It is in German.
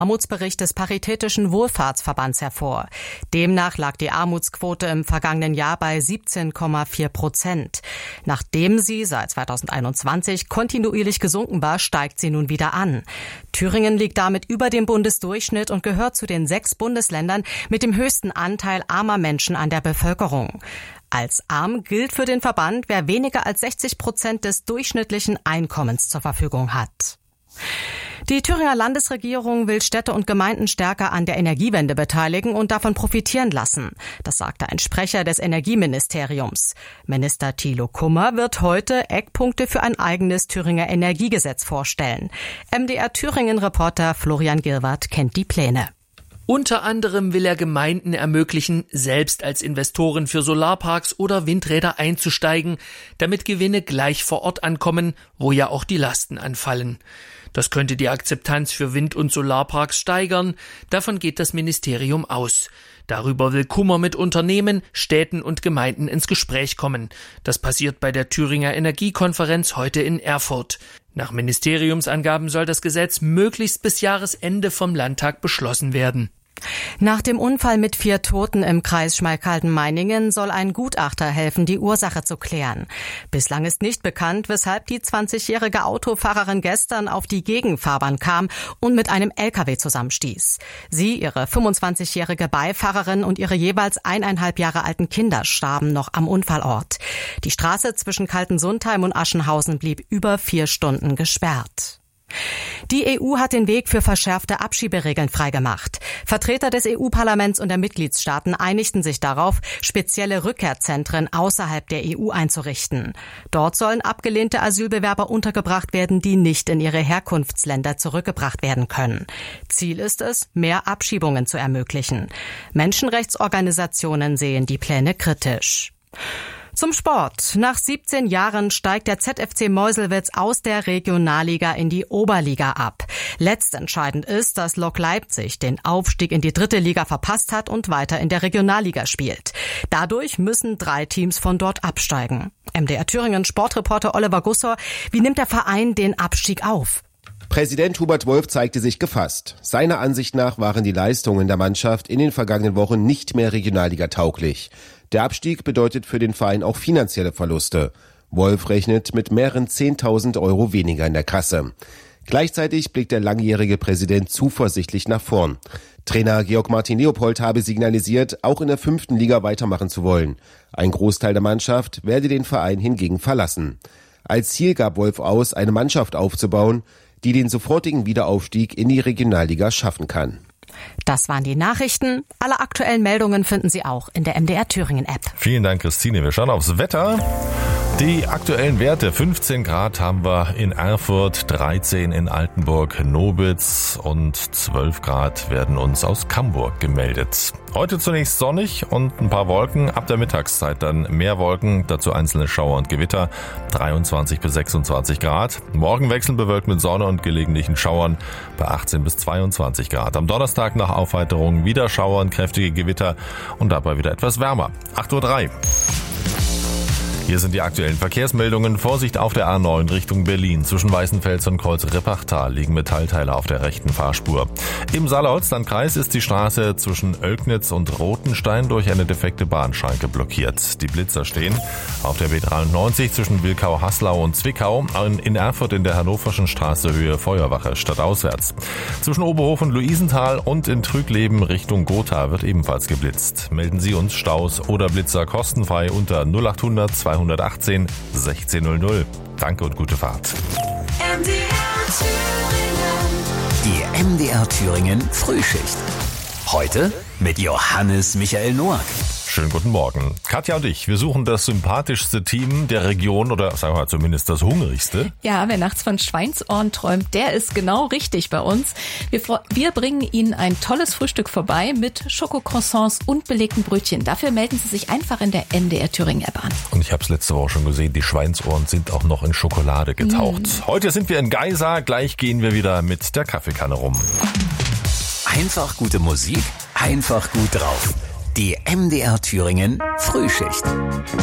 Armutsbericht des Paritätischen Wohlfahrtsverbands hervor. Demnach lag die Armutsquote im vergangenen Jahr bei 17,4%. Nachdem sie seit 2021 kontinuierlich gesunken war, steigt sie nun wieder an. Thüringen liegt damit über dem Bundesdurchschnitt und gehört zu den 6 Bundesländern mit dem höchsten Anteil armer Menschen an der Bevölkerung. Als arm gilt für den Verband, wer weniger als 60% des durchschnittlichen Einkommens zur Verfügung hat. Die Thüringer Landesregierung will Städte und Gemeinden stärker an der Energiewende beteiligen und davon profitieren lassen. Das sagte ein Sprecher des Energieministeriums. Minister Thilo Kummer wird heute Eckpunkte für ein eigenes Thüringer Energiegesetz vorstellen. MDR Thüringen-Reporter Florian Gilwart kennt die Pläne. Unter anderem will er Gemeinden ermöglichen, selbst als Investoren für Solarparks oder Windräder einzusteigen, damit Gewinne gleich vor Ort ankommen, wo ja auch die Lasten anfallen. Das könnte die Akzeptanz für Wind- und Solarparks steigern. Davon geht das Ministerium aus. Darüber will Kummer mit Unternehmen, Städten und Gemeinden ins Gespräch kommen. Das passiert bei der Thüringer Energiekonferenz heute in Erfurt. Nach Ministeriumsangaben soll das Gesetz möglichst bis Jahresende vom Landtag beschlossen werden. Nach dem Unfall mit 4 Toten im Kreis Schmalkalden-Meiningen soll ein Gutachter helfen, die Ursache zu klären. Bislang ist nicht bekannt, weshalb die 20-jährige Autofahrerin gestern auf die Gegenfahrbahn kam und mit einem LKW zusammenstieß. Sie, ihre 25-jährige Beifahrerin und ihre jeweils 1,5 Jahre alten Kinder starben noch am Unfallort. Die Straße zwischen Kaltensundheim und Aschenhausen blieb über 4 Stunden gesperrt. Die EU hat den Weg für verschärfte Abschieberegeln freigemacht. Vertreter des EU-Parlaments und der Mitgliedstaaten einigten sich darauf, spezielle Rückkehrzentren außerhalb der EU einzurichten. Dort sollen abgelehnte Asylbewerber untergebracht werden, die nicht in ihre Herkunftsländer zurückgebracht werden können. Ziel ist es, mehr Abschiebungen zu ermöglichen. Menschenrechtsorganisationen sehen die Pläne kritisch. Zum Sport. Nach 17 Jahren steigt der ZFC Meuselwitz aus der Regionalliga in die Oberliga ab. Letztentscheidend ist, dass Lok Leipzig den Aufstieg in die 3. Liga verpasst hat und weiter in der Regionalliga spielt. Dadurch müssen 3 Teams von dort absteigen. MDR Thüringen Sportreporter Oliver Gussor, wie nimmt der Verein den Abstieg auf? Präsident Hubert Wolf zeigte sich gefasst. Seiner Ansicht nach waren die Leistungen der Mannschaft in den vergangenen Wochen nicht mehr Regionalliga tauglich. Der Abstieg bedeutet für den Verein auch finanzielle Verluste. Wolf rechnet mit mehreren 10.000 € weniger in der Kasse. Gleichzeitig blickt der langjährige Präsident zuversichtlich nach vorn. Trainer Georg Martin Leopold habe signalisiert, auch in der 5. Liga weitermachen zu wollen. Ein Großteil der Mannschaft werde den Verein hingegen verlassen. Als Ziel gab Wolf aus, eine Mannschaft aufzubauen, die den sofortigen Wiederaufstieg in die Regionalliga schaffen kann. Das waren die Nachrichten. Alle aktuellen Meldungen finden Sie auch in der MDR Thüringen App. Vielen Dank, Christine. Wir schauen aufs Wetter. Die aktuellen Werte: 15 Grad haben wir in Erfurt, 13 in Altenburg-Nobitz und 12 Grad werden uns aus Camburg gemeldet. Heute zunächst sonnig und ein paar Wolken, ab der Mittagszeit dann mehr Wolken, dazu einzelne Schauer und Gewitter, 23 bis 26 Grad. Morgen wechselnd bewölkt mit Sonne und gelegentlichen Schauern bei 18 bis 22 Grad. Am Donnerstag nach Aufheiterung wieder Schauer und kräftige Gewitter und dabei wieder etwas wärmer. 8:03 Uhr. Hier sind die aktuellen Verkehrsmeldungen. Vorsicht auf der A9 Richtung Berlin. Zwischen Weißenfels und Kreuz-Rippachtal liegen Metallteile auf der rechten Fahrspur. Im Saale-Holstein-Kreis ist die Straße zwischen Oelknitz und Rothenstein durch eine defekte Bahnschranke blockiert. Die Blitzer stehen auf der B93 zwischen Wilkau-Haslau und Zwickau. In Erfurt in der Hannoverschen Straße Höhe Feuerwache stadtauswärts. Zwischen Oberhof und Luisenthal und in Trügleben Richtung Gotha wird ebenfalls geblitzt. Melden Sie uns Staus oder Blitzer kostenfrei unter 0800 218 1600. Danke und gute Fahrt. Die MDR Thüringen Frühschicht. Heute mit Johannes Michael Noack. Schönen guten Morgen. Katja und ich, wir suchen das sympathischste Team der Region oder sagen wir mal zumindest das hungrigste. Ja, wer nachts von Schweinsohren träumt, der ist genau richtig bei uns. Wir bringen Ihnen ein tolles Frühstück vorbei mit Schokocroissants und belegten Brötchen. Dafür melden Sie sich einfach in der MDR Thüringen App an. Und ich habe es letzte Woche schon gesehen, die Schweinsohren sind auch noch in Schokolade getaucht. Heute sind wir in Geisa, gleich gehen wir wieder mit der Kaffeekanne rum. Einfach gute Musik, einfach gut drauf. Die MDR Thüringen Frühschicht.